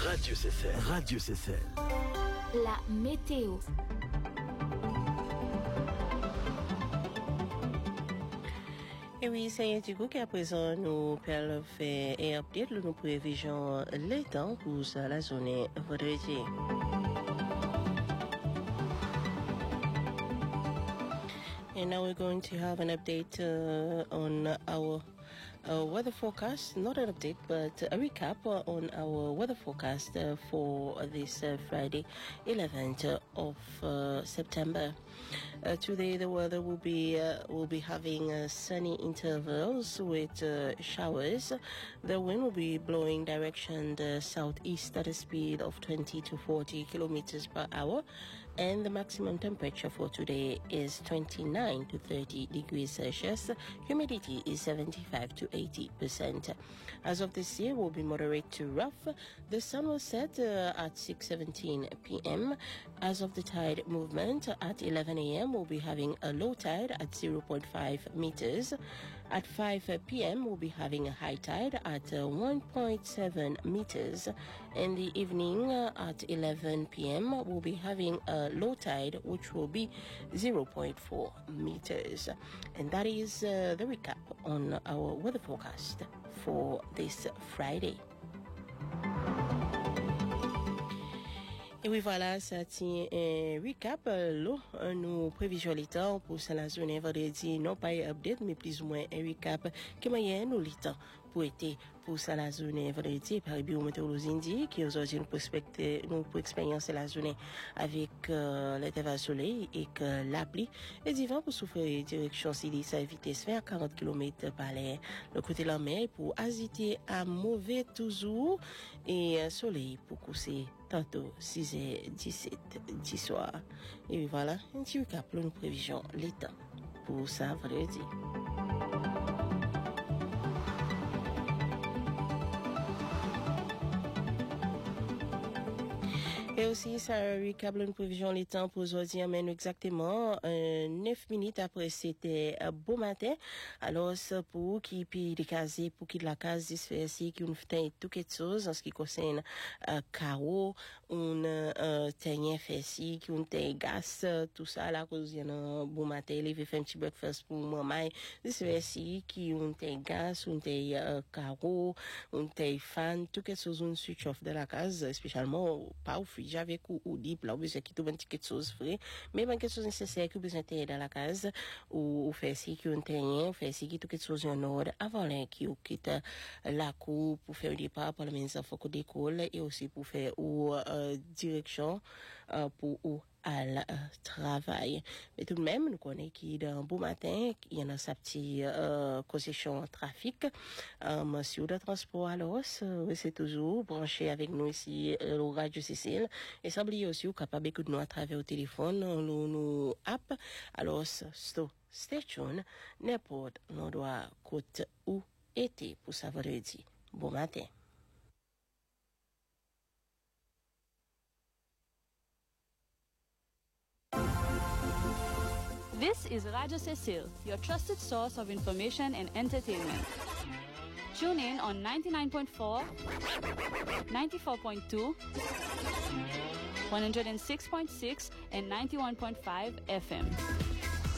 Radio CCL. Radio CCL. La météo. Et oui, c'est du coup qu'à présent nous pouvons faire un update nous prévisions les temps pour la journée vendredi. And now we're going to have an update on our weather forecast, not an update, but a recap on our weather forecast for this Friday, 11th of September. Today the weather will be having sunny intervals with showers. The wind will be blowing direction the southeast at a speed of 20 to 40 kilometers per hour, and the maximum temperature for today is 29 to 30 degrees Celsius. Humidity is 75 to 80%. As of this year, will be moderate to rough. The sun will set at 6:17 p.m. As of the tide movement, at 11 a.m. we'll be having a low tide at 0.5 meters. At 5 p.m. we'll be having a high tide at 1.7 meters. In the evening at 11 p.m. we'll be having a low tide which will be 0.4 meters. And that is the recap on our weather forecast for this Friday. Et oui, voilà, ça tient un recap. Nous prévisions les temps pour la journée vendredi, non pas un update, mais plus ou moins un recap qui moyen nous les temps pour été pour la journée vendredi par biométéorologie indique qui aujourd'hui nous pour expériencer la journée avec l'intervalle soleil et que la pluie et divin pour souffler direction sud à vitesse vers 40 km par l'heure. Le côté de la mer pour agiter à mauvais toujours et soleil pour coucher tantôt 6h17 du soir. Et voilà, un petit recap pour nous prévisions les temps pour ça vendredi. Et aussi, ça recap une prévision les temps pour aujourd'hui amène exactement 9 minutes après c'était beau matin. Alors, c'est pour qui puis des casiers, pour qui de la case disperser, qui nous fait tout quelque chose en ce qui concerne carreau, on tenir fessi, qui on te gaz, tout ça là, cause y a beau matin, il fait un petit breakfast pour maman, disperser, qui on te gaz, on te carreau, on te fan, tout quelque chose on switch off de la case, spécialement pas au frige avec ou dip là, besoin qui tout un petit quelque chose frais, mais pas quelque chose nécessaire que besoin de dans la case ou faire si qui on tenir, faire si qui tout quelque chose en ordre avant là qui quitte la cour pour faire des pas pour les enfants d'école et aussi pour faire ou direction pour ou à la travail. Mais tout de même, nous connaissons qu'il y a un beau matin, il y a sa petite concession trafic, sur le transport alors, c'est toujours branché avec nous ici, le Radio CCL, et ça oublier aussi, ou capable de nous à travers le téléphone, nous app, alors, stay tuned, n'importe, nous doit côte ou été pour ça vendredi. Bon matin. This is Radio Cecil, your trusted source of information and entertainment. Tune in on 99.4, 94.2, 106.6, and 91.5 FM.